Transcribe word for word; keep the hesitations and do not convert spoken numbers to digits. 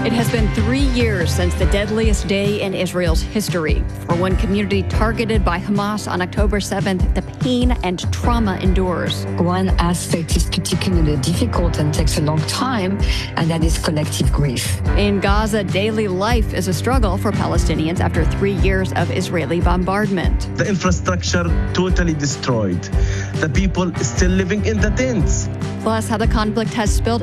It has been three years since the deadliest day in Israel's history. For one community targeted by Hamas on October seventh, the pain and trauma endures. One aspect is particularly difficult and takes a long time, and that is collective grief. In Gaza, daily life is a struggle for Palestinians after three years of Israeli bombardment. The infrastructure totally destroyed. The people still living in the tents. Plus, how the conflict has spilled